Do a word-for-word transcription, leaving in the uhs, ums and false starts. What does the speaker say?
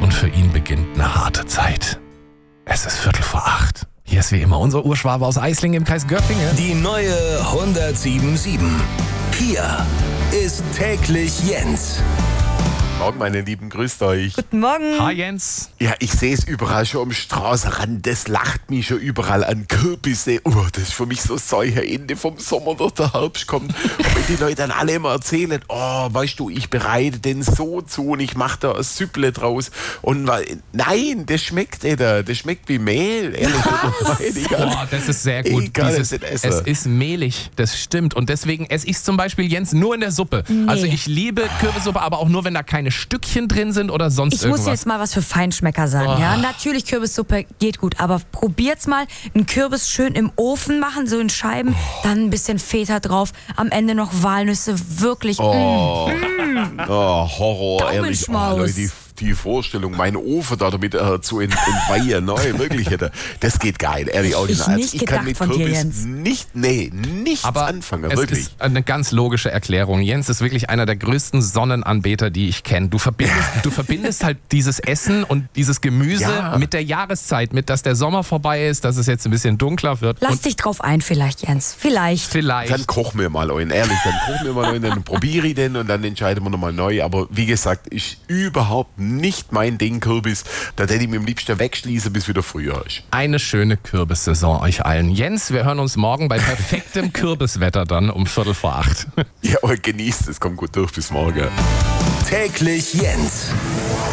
Und für ihn beginnt eine harte Zeit. Es ist Viertel vor acht. Hier ist wie immer unser Urschwabe aus Eislingen im Kreis Göppingen. Die neue hundertsieben sieben. Hier ist täglich Jens. Morgen, meine Lieben, grüßt euch. Guten Morgen. Hi Jens. Ja, ich sehe es überall schon am Straßenrand. Das lacht mich schon überall an. Kürbisse. Oh, das ist für mich so solcher Ende vom Sommer, dass der Herbst kommt. Und wenn die Leute dann alle immer erzählen, oh, weißt du, ich bereite den so zu und ich mache da ein Süpple draus. Und nein, das schmeckt nicht. Das schmeckt wie Mehl. Ehrlich. Boah, das ist sehr gut. Ich kann Dieses, das nicht essen. es ist mehlig, das stimmt. Und deswegen esse ich es zum Beispiel, Jens, nur in der Suppe. Nee. Also ich liebe Kürbissuppe, aber auch nur, wenn da keine Stückchen drin sind oder sonst Ich irgendwas. muss jetzt mal was für Feinschmecker sagen. Oh. Ja, natürlich Kürbissuppe geht gut, aber probiert's mal, einen Kürbis schön im Ofen machen, so in Scheiben, Oh. dann ein bisschen Feta drauf, am Ende noch Walnüsse, wirklich. Oh, oh Horror, ehrlich. Oh, Daumenschmaus. Leute, die, die Vorstellung, meinen Ofen da damit äh, zu ent, entweihen, nein, wirklich hätte. Das geht geil, ehrlich. Ich original. nicht ich kann gedacht mit von dir, Kürbis Jens. nicht, nee, nichts Aber anfangen, es wirklich. ist eine ganz logische Erklärung. Jens ist wirklich einer der größten Sonnenanbeter, die ich kenne. Du verbindest, du verbindest halt dieses Essen und dieses Gemüse Ja. mit der Jahreszeit, mit dass der Sommer vorbei ist, dass es jetzt ein bisschen dunkler wird. Lass und dich drauf ein vielleicht, Jens. Vielleicht. vielleicht. Dann kochen wir mal einen, ehrlich, dann kochen wir mal einen, dann probiere ich den und dann entscheiden wir nochmal neu. Aber wie gesagt, ist überhaupt nicht mein Ding, Kürbis. Da hätte ich mich am liebsten wegschließen, bis wieder Frühjahr ist. Eine schöne Kürbissaison euch allen. Jens, wir hören uns morgen bei perfektem Kürbiswetter dann um Viertel vor acht. Ja, und genießt es, kommt gut durch, bis morgen. Täglich Jens.